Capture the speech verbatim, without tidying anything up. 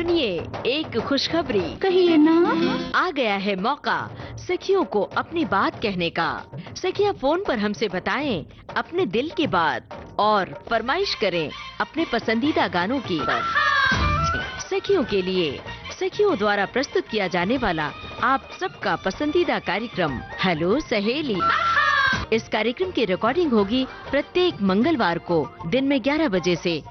सुनिए एक खुशखबरी। कहिए ना। आ गया है मौका सखियों को अपनी बात कहने का। सखियां फोन पर हमसे बताएं अपने दिल की बात और फरमाइश करें अपने पसंदीदा गानों की। सखियों के लिए सखियों द्वारा प्रस्तुत किया जाने वाला आप सबका पसंदीदा कार्यक्रम हेलो सहेली। इस कार्यक्रम की रिकॉर्डिंग होगी प्रत्येक मंगलवार को दिन में ग्यारह बजे से